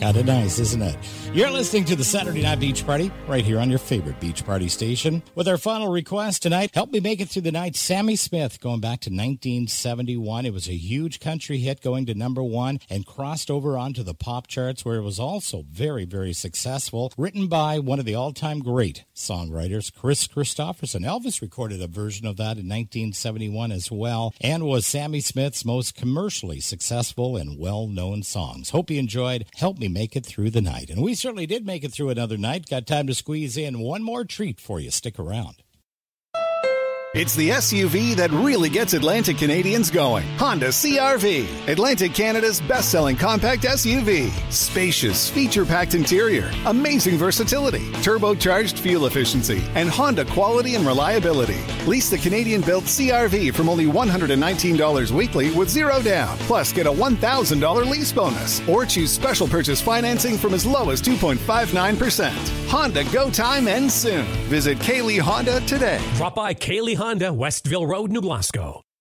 Kind of nice, isn't it? You're listening to the Saturday Night Beach Party right here on your favorite beach party station. With our final request tonight, Help Me Make It Through the Night, Sammy Smith, going back to 1971. It was a huge country hit going to number one and crossed over onto the pop charts where it was also very, very successful. Written by one of the all-time great songwriters, Chris Christopherson. Elvis recorded a version of that in 1971 as well and was Sammy Smith's most commercially successful and well-known songs. Hope you enjoyed Help Me Make It Through the Night. And we certainly did make it through another night. Got time to squeeze in one more treat for you. Stick around. It's the SUV that really gets Atlantic Canadians going. Honda CR-V, Atlantic Canada's best-selling compact SUV. Spacious, feature-packed interior, amazing versatility, turbocharged fuel efficiency, and Honda quality and reliability. Lease the Canadian-built CR-V from only $119 weekly with zero down. Plus, get a $1,000 lease bonus. Or choose special purchase financing from as low as 2.59%. Honda go time ends soon. Visit Kaylee Honda today. Drop by Kaylee Honda, Westville Road, New Glasgow.